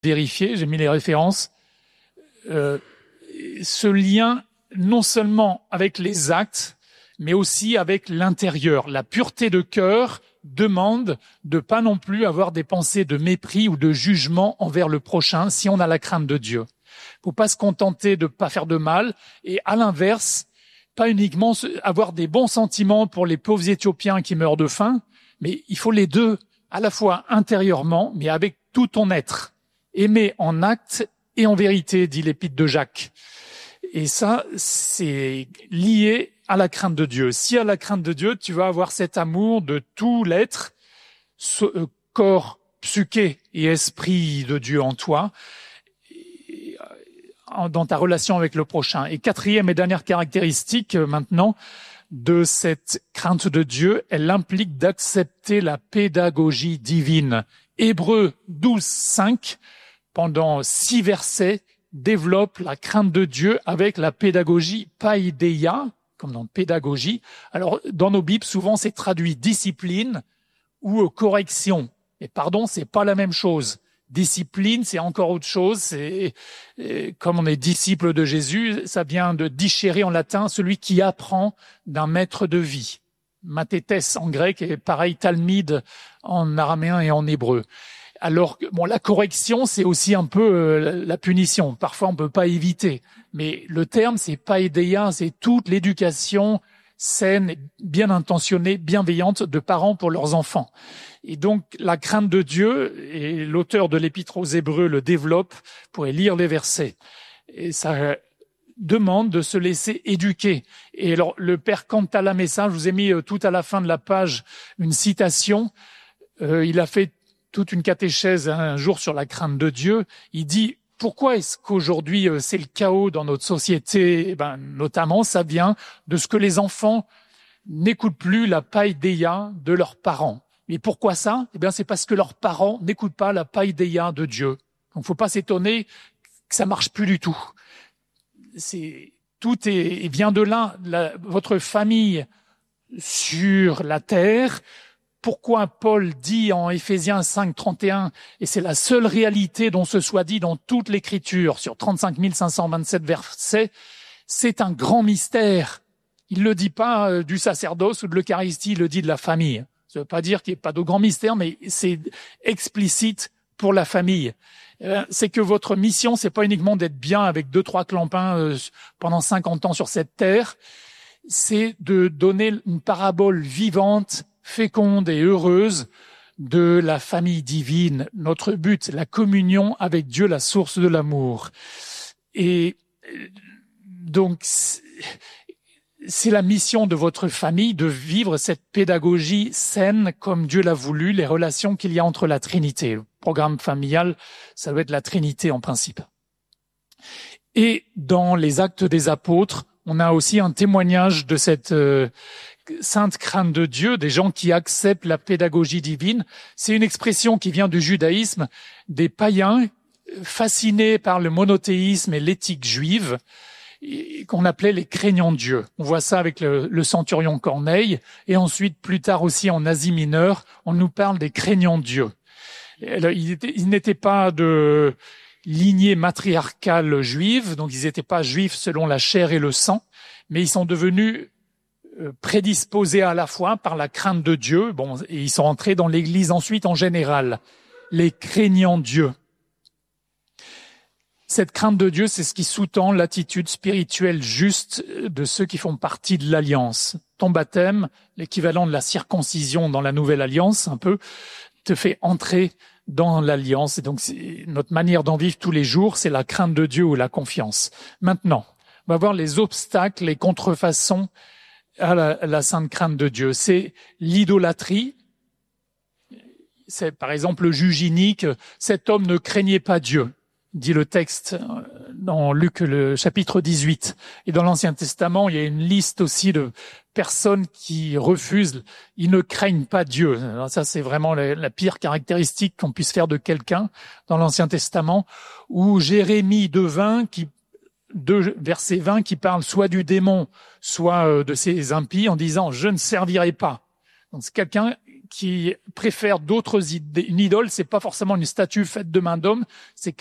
vérifié, j'ai mis les références, ce lien non seulement avec les actes, mais aussi avec l'intérieur. La pureté de cœur demande de pas non plus avoir des pensées de mépris ou de jugement envers le prochain si on a la crainte de Dieu. Faut pas se contenter de pas faire de mal et à l'inverse, pas uniquement avoir des bons sentiments pour les pauvres Éthiopiens qui meurent de faim, mais il faut les deux, à la fois intérieurement, mais avec tout ton être. Aimer en acte et en vérité, dit l'épître de Jacques. Et ça, c'est lié à la crainte de Dieu. Si à la crainte de Dieu, tu vas avoir cet amour de tout l'être, corps, psyché et esprit de Dieu en toi, dans ta relation avec le prochain. Et quatrième et dernière caractéristique maintenant de cette crainte de Dieu, elle implique d'accepter la pédagogie divine. Hébreux 12:5, pendant 6 versets, développe la crainte de Dieu avec la pédagogie paideia, comme dans pédagogie. Alors, dans nos Bibles, souvent, c'est traduit discipline ou correction. Et pardon, c'est pas la même chose. Discipline, c'est encore autre chose. C'est, comme on est disciple de Jésus, ça vient de discere en latin, celui qui apprend d'un maître de vie. Mathetes en grec et pareil talmide en araméen et en hébreu. Alors, bon, la correction, c'est aussi un peu la punition. Parfois, on peut pas éviter. Mais le terme, c'est paideia, c'est toute l'éducation saine, bien intentionnée, bienveillante de parents pour leurs enfants. Et donc, la crainte de Dieu, et l'auteur de l'Épître aux Hébreux le développe, vous pourrez lire les versets. Et ça demande de se laisser éduquer. Et alors, le père Cantalamessa, je vous ai mis tout à la fin de la page une citation. Il a fait toute une catéchèse un jour sur la crainte de Dieu. Il dit, pourquoi est-ce qu'aujourd'hui c'est le chaos dans notre société? Eh ben, notamment, ça vient de ce que les enfants n'écoutent plus la paideia de leurs parents. Et pourquoi ça? Eh bien, c'est parce que leurs parents n'écoutent pas la paideia de Dieu. Donc, faut pas s'étonner que ça marche plus du tout. Tout vient de là. Votre famille sur la terre. Pourquoi Paul dit en Éphésiens 5:31, et c'est la seule réalité dont ce soit dit dans toute l'Écriture, sur 35 527 versets, c'est un grand mystère. Il le dit pas du sacerdoce ou de l'Eucharistie, il le dit de la famille. Ça veut pas dire qu'il n'y ait pas de grand mystère, mais c'est explicite pour la famille. C'est que votre mission, c'est pas uniquement d'être bien avec 2-3 clampins pendant 50 ans sur cette terre, c'est de donner une parabole vivante, féconde et heureuse de la famille divine. Notre but, la communion avec Dieu, la source de l'amour. Et donc, c'est la mission de votre famille de vivre cette pédagogie saine comme Dieu l'a voulu, les relations qu'il y a entre la Trinité. Le programme familial, ça doit être la Trinité en principe. Et dans les Actes des Apôtres, on a aussi un témoignage de cette sainte crainte de Dieu, des gens qui acceptent la pédagogie divine. C'est une expression qui vient du judaïsme, des païens fascinés par le monothéisme et l'éthique juive, qu'on appelait les craignants de Dieu. On voit ça avec le centurion Corneille, et ensuite, plus tard aussi en Asie mineure, on nous parle des craignants de Dieu. Ils n'étaient pas de lignée matriarcale juive, donc ils n'étaient pas juifs selon la chair et le sang, mais ils sont devenus prédisposés à la fois par la crainte de Dieu, et ils sont entrés dans l'Église ensuite en général, les craignants Dieu. Cette crainte de Dieu, c'est ce qui sous-tend l'attitude spirituelle juste de ceux qui font partie de l'Alliance. Ton baptême, l'équivalent de la circoncision dans la Nouvelle Alliance, un peu, te fait entrer dans l'Alliance. Et donc, notre manière d'en vivre tous les jours, c'est la crainte de Dieu ou la confiance. Maintenant, on va voir les obstacles, les contrefaçons à la sainte crainte de Dieu. C'est l'idolâtrie. C'est par exemple le juge inique, cet homme ne craignait pas Dieu, dit le texte dans Luc le chapitre 18. Et dans l'Ancien Testament, il y a une liste aussi de personnes qui refusent, ils ne craignent pas Dieu. Alors ça, c'est vraiment la pire caractéristique qu'on puisse faire de quelqu'un dans l'Ancien Testament, ou Jérémie 2, verset 20, qui parle soit du démon, soit de ses impies, en disant « je ne servirai pas ». Donc c'est quelqu'un qui préfèrent d'autres idées. Une idole, c'est pas forcément une statue faite de main d'homme, c'est